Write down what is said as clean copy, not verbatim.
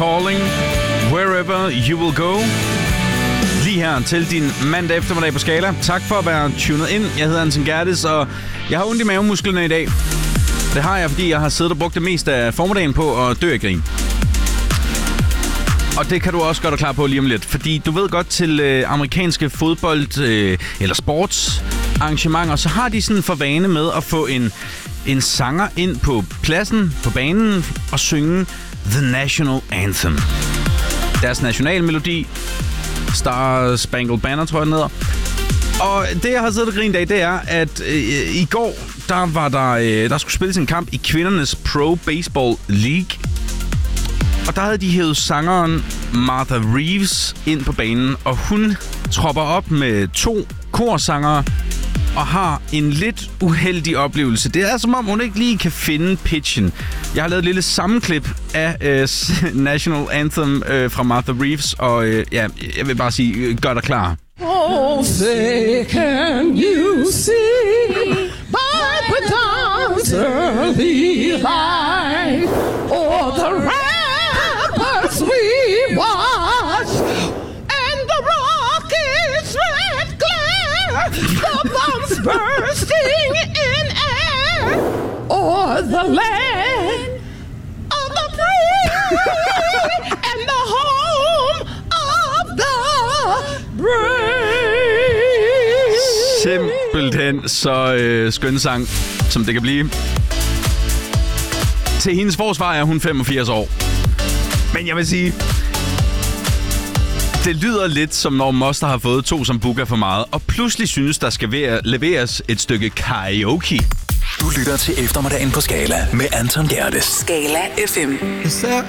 Calling, Wherever You Will Go. Lige her til din mandag eftermiddag på Skala. Tak for at være tunet ind. Jeg hedder Anton Gerdes, og jeg har ondt i mavemusklerne i dag. Det har jeg, fordi jeg har siddet og brugt det meste af formiddagen på at dø af grin. Og det kan du også gøre dig klar på lige om lidt. Fordi du ved godt, til amerikanske fodbold- eller sportsarrangementer, så har de sådan for vane med at få en sanger ind på pladsen, på banen, og synge The National Anthem. Deres nationalmelodi, Star Spangled Banner, tror jeg, den hedder. Og det, jeg har siddet og grinet af, det er, at i går, der skulle spilles en kamp i kvindernes Pro Baseball League. Og der havde de hævet sangeren Martha Reeves ind på banen, og hun tropper op med 2 korsangere og har en lidt uheldig oplevelse. Det er som om, hun ikke lige kan finde pitchen. Jeg har lavet et lille sammenklip af National Anthem fra Martha Reeves, og jeg vil bare sige, gør dig klar. Oh, say can you see by the dawn's early light, or the ramparts we watch, and the rocket's red glare, the bombs bursting in air, or the land of the free and the home of the brave. Simpelthen så skøn sang, som det kan blive. Til hendes forsvar er hun 85 år. Men jeg vil sige, det lyder lidt som når Moster har fået 2 som booker for meget, og pludselig synes, der skal leveres et stykke karaoke. Du lytter til eftermiddagen på Skala med Anton Gerdes. Skala FM. Is there